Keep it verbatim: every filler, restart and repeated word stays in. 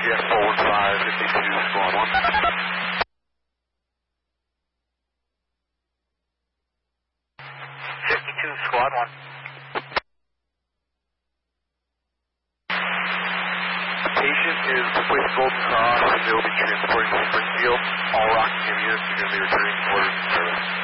Yes, four one five, fifty-two, squad one. fifty-two, squad one. The patient is with Golden Cross and they will be transporting to Springfield. All Rockingham units are going to be returning to orders and service.